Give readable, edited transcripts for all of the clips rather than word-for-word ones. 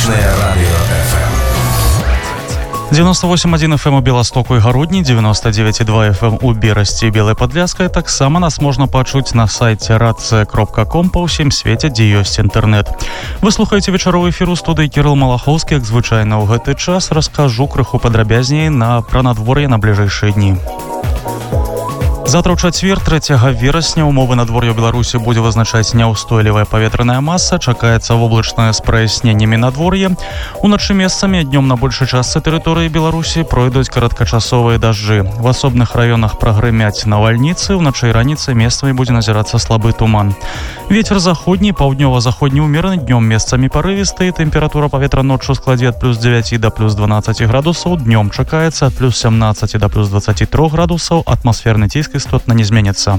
Сталічнае радыё FM. 98,1 FM у Беластоку і Гародні, 99,2 FM у Берасці і Белай Падляшскай. Таксама нас можна пачуць на сайце radc.com па ўсім свеце, дзе ёсць інтэрнэт. Вы слухаеце вечаровы эфір у студыі Кірыл Малахоўскі. Як звычайна ў гэты час раскажу крыху падрабязней пра надвор'е на бліжэйшыя дні. Завтра ў чацвер, 3 верасня, умовы надвор'я ў Беларусі будзе вызначаць няўстойлівая паветраная маса. Чакаецца воблачнае з праясненнямі надвор'я. Уначы месцамі, днём на большай частцы тэрыторыі Беларусі пройдуць кароткачасовыя дажджы. В асобных раёнах прагрымяць навальніцы. Уначы і раніцай месцамі будзе назірацца слабы туман. Вецер заходні, паўднёва-заходні ўмераны, днём месцамі парывісты. Тэмпература паветра ноччу складзе ад плюс 9 да плюс 12 градусаў. Днём чакаецца ад плюс 17 да плюс 23 градусаў. Атмасферны ціск істотна не зменіцца.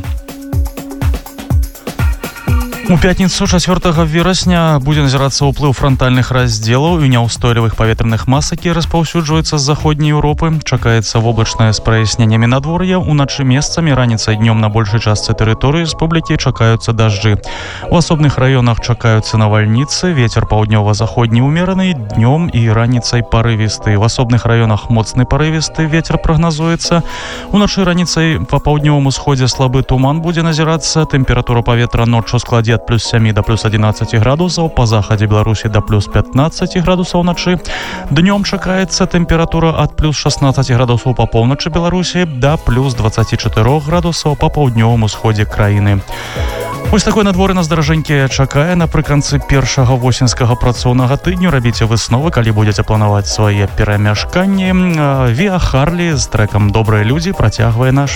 У пятніцу 4 верасня будзе назірацца ўплыў франтальных раздзелаў і няўстойлівых паветраных мас, якія распаўсюджваюцца з заходняй Еўропы. Чакаецца воблачнае з праясненнямі надвор'я. Уначы месцамі, раніцай днём на большай частцы тэрыторыі рэспублікі чакаюцца дажджы. У асобных раёнах чакаюцца навальніцы. Вецер паўднёва-заходні ўмераны, днём і раніцай парывісты. У асобных раёнах моцны парывісты вецер прагназуецца. Уначы раніцай па паўднёвым усходзе слабы туман будзе назірацца. Тэмпература паветра ноччу складзе ад плюс 7 до плюс 11 градусаў, па захадзе Беларусі до плюс 15 градусаў начы. Днём чакаецца тэмпература ад плюс 16 градусаў па поўначы Беларусі до плюс 24 градусаў па паўднёвым усходзе краіны. Вось такое надвор'е нас, даражэнькія, чакае напрыканцы першага восеньскага працоўнага тыдню. Рабіце высновы, калі будзеце планаваць свае перамяшканні. Віа Харлі з трэкам «Добрыя людзі» працягвае наш